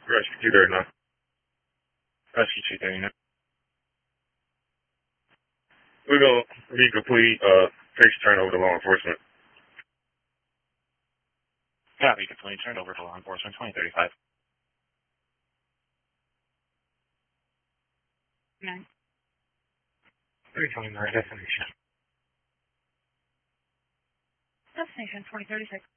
Rescue 239. Rescue 239. We're going to be complete, fix turnover to law enforcement. Copy, complete turnover to law enforcement 2035. 9. 329, destination. Destination 2036.